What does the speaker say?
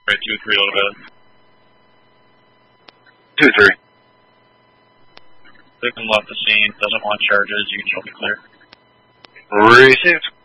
Right, 2-3, load bed. 2-3. Victim left the scene, doesn't want charges, you can show me clear. Received.